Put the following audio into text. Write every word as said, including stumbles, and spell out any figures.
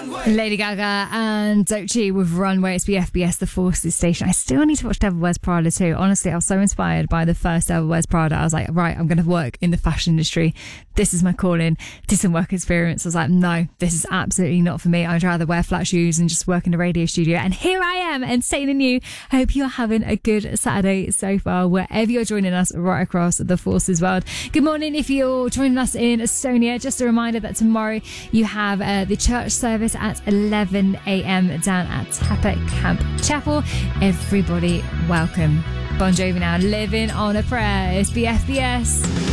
Lady Gaga and Doechii with Runway. It's the F B S, the Forces station. I still need to watch Devil Wears Prada too. Honestly, I was so inspired by the first Devil Wears Prada. I was like, right, I'm going to work in the fashion industry. This is my calling. Did some work experience. I was like, no, this is absolutely not for me. I'd rather wear flat shoes and just work in a radio studio. And here I am, entertaining you. I hope you're having a good Saturday so far, wherever you're joining us right across the Forces world. Good morning if you're joining us in Estonia. Just a reminder that tomorrow you have uh, the church service at eleven a.m. down at Tapa Camp Chapel. Everybody welcome. Bon Jovi now, Living on a Prayer. It's the F B S.